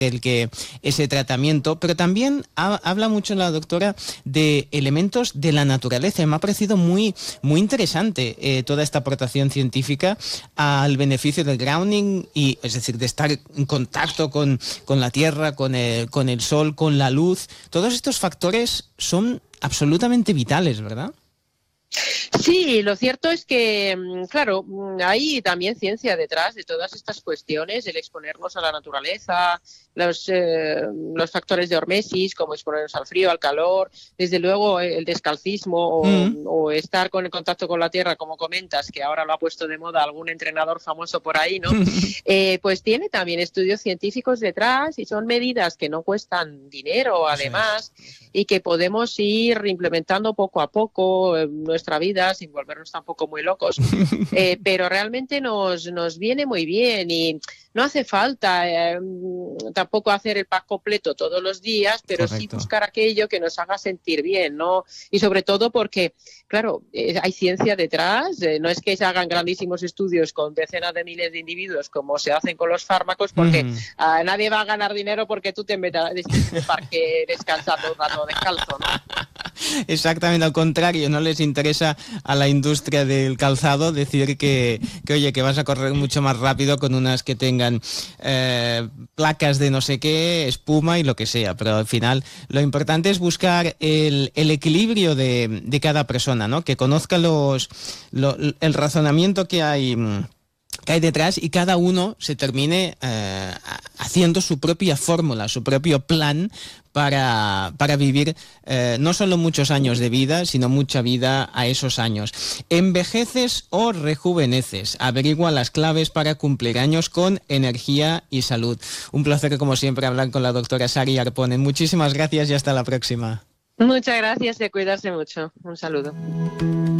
ese tratamiento, pero también habla mucho la doctora de elementos de la naturaleza. Me ha parecido muy, muy interesante toda esta aportación científica al beneficio del grounding, y es decir, de estar en contacto con la tierra, con el sol, con la luz. Todos estos factores son absolutamente vitales, ¿verdad? Sí, lo cierto es que, claro, hay también ciencia detrás de todas estas cuestiones, el exponernos a la naturaleza, los factores de hormesis, como exponernos al frío, al calor, desde luego el descalcismo o estar con el contacto con la tierra, como comentas, que ahora lo ha puesto de moda algún entrenador famoso por ahí, ¿no? Pues tiene también estudios científicos detrás y son medidas que no cuestan dinero, además, y que podemos ir implementando poco a poco en nuestra vida sin volvernos tampoco muy locos, pero realmente nos viene muy bien y no hace falta tampoco hacer el pack completo todos los días, pero sí buscar aquello que nos haga sentir bien, ¿no? Y sobre todo porque, claro, hay ciencia detrás, no es que se hagan grandísimos estudios con decenas de miles de individuos como se hacen con los fármacos, porque nadie va a ganar dinero porque tú te metas en el parque descansando un rato descalzo, ¿no? Exactamente al contrario, no les interesa a la industria del calzado decir que oye, que vas a correr mucho más rápido con unas que tengan placas de no sé qué, espuma y lo que sea, pero al final lo importante es buscar el equilibrio de cada persona, ¿no? Que conozca el razonamiento que hay detrás y cada uno se termine haciendo su propia fórmula, su propio plan para vivir no solo muchos años de vida, sino mucha vida a esos años. ¿Envejeces o rejuveneces? Averigua las claves para cumplir años con energía y salud. Un placer, como siempre, hablar con la doctora Sari Arponen. Muchísimas gracias y hasta la próxima. Muchas gracias y a cuidarse mucho. Un saludo.